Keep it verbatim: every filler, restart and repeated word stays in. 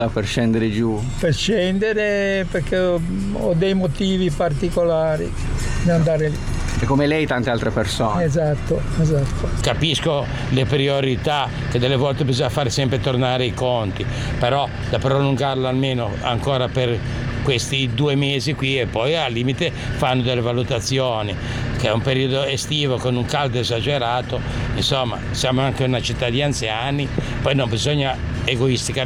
per scendere giù? Per scendere perché ho dei motivi particolari di andare lì. E come lei tante altre persone. Esatto, esatto. Capisco le priorità, che delle volte bisogna fare sempre tornare i conti, però da prolungarlo almeno ancora per questi due mesi qui e poi al limite fanno delle valutazioni, che è un periodo estivo con un caldo esagerato, insomma siamo anche una città di anziani, poi non bisogna egoisticamente